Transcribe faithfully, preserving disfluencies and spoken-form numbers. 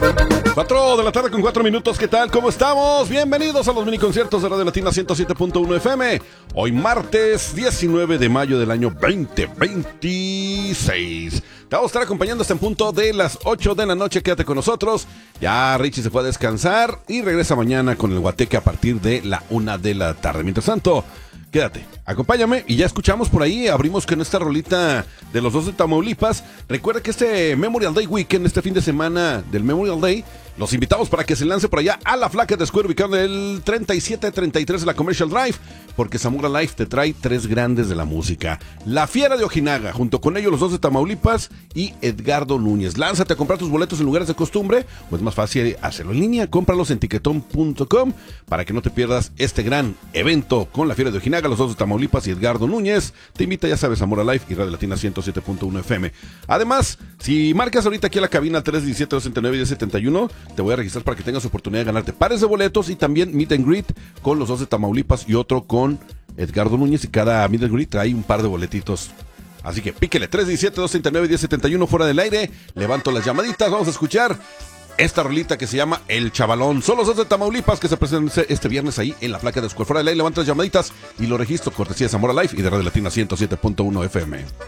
cuatro de la tarde con cuatro minutos, ¿qué tal? ¿Cómo estamos? Bienvenidos a los mini conciertos de Radio Latina ciento siete punto uno F M. Hoy martes diecinueve de mayo del año veinte veintiséis. Te vamos a estar acompañando hasta en punto de las ocho de la noche. Quédate con nosotros. Ya Richie se fue a descansar y regresa mañana con el Guateque a partir de la una de la tarde. Mientras tanto, quédate, acompáñame y ya escuchamos por ahí, abrimos con esta rolita de los dos de Tamaulipas. Recuerda que este Memorial Day Weekend, este fin de semana del Memorial Day, los invitamos para que se lance por allá a la Flaca de Square, ubicado en el treinta y siete treinta y tres de la Commercial Drive, porque Zamora Life te trae tres grandes de la música. La Fiera de Ojinaga, junto con ellos los dos de Tamaulipas y Edgardo Núñez. Lánzate a comprar tus boletos en lugares de costumbre, o es más fácil hacerlo en línea. Cómpralos en tiquetón punto com para que no te pierdas este gran evento con la Fiera de Ojinaga, los dos de Tamaulipas y Edgardo Núñez. Te invita, ya sabes, Zamora Life y Radio Latina ciento siete punto uno F M. Además, si marcas ahorita aquí a la cabina tres uno siete, dos siete nueve, uno cero siete uno, te voy a registrar para que tengas oportunidad de ganarte pares de boletos y también meet and greet con los dos de Tamaulipas y otro con Edgardo Núñez, y cada meet and greet trae un par de boletitos. Así que píquele, tres uno siete, dos siete nueve, uno cero siete uno, fuera del aire. Levanto las llamaditas, vamos a escuchar esta rolita que se llama El Chavalón. Son los dos de Tamaulipas que se presentan este viernes ahí en la Placa de Square. Fuera del aire, levanto las llamaditas y lo registro cortesía de Zamora Life y de Radio Latina ciento siete punto uno F M.